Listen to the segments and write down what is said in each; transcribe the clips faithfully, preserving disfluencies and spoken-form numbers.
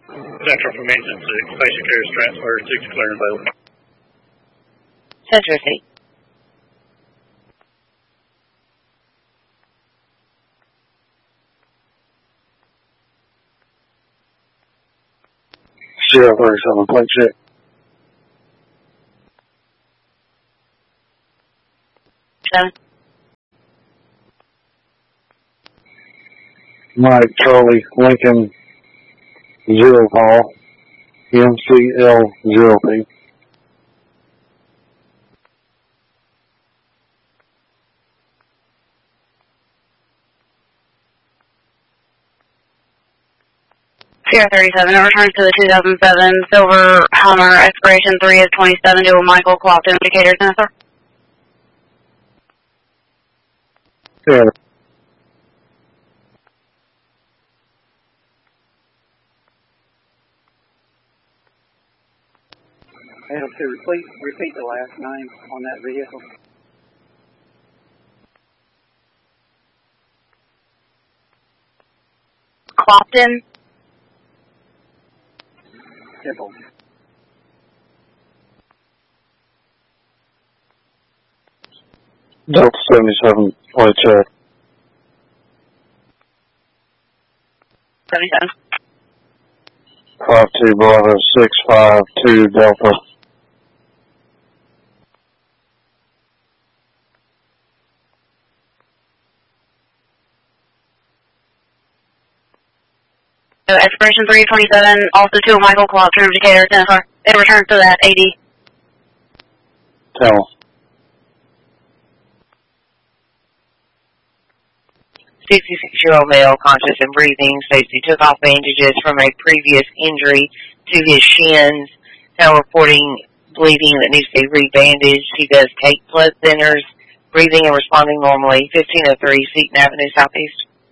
Central from engine six, patient care is transferred, six clear and available. Center seat. Zero thirty-seven, plate check. Seven. Mike, Charlie, Lincoln, zero call, M C L zero P. Sierra thirty-seven, it returns to the two thousand seven Silver Hummer, expiration three of twenty-seven, to a Michael clocked indicator sensor. Yeah. Adam, to repeat, repeat the last name on that vehicle. Clopton. Simple. Delta seventy-seven, plate check. seventy-seven. five two Bravo six five two Delta. So expiration three of twenty-seven, also to a Michael clocked indicator sensor. It returns to that eighty. Tell. sixty-six-year-old male, conscious and breathing, states he took off bandages from a previous injury to his shins. Now reporting bleeding that needs to be rebandaged. He does take blood thinners, breathing and responding normally. fifteen oh three Seton Avenue Southeast.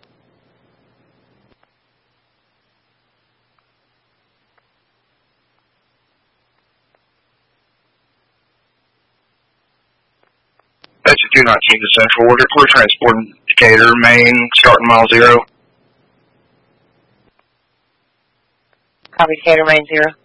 That's a two nineteen to Central Order for transporting Decatur, Maine, starting mile zero. Copy, Decatur, Maine zero.